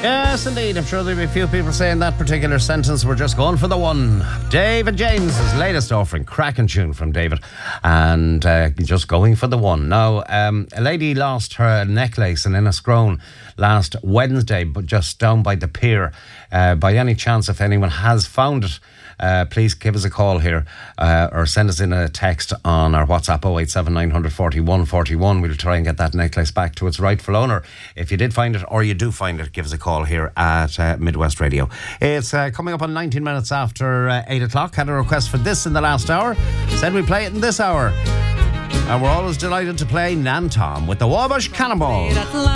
Yes, indeed. I'm sure there'll be a few people saying that particular sentence. We're just going for the one. David James's latest offering, cracking tune from David, and just going for the one. Now, a lady lost her necklace in Enniscrone last Wednesday, but just down by the pier. By any chance, if anyone has found it, please give us a call here or send us in a text on our WhatsApp 087 940 141. We'll try and get that necklace back to its rightful owner. If you did find it or you do find it, give us a call here at Midwest Radio. It's coming up on 19 minutes after 8 o'clock. Had a request for this in the last hour. Said we play it in this hour. And we're always delighted to play Nan Tom with the Wabash Cannonball.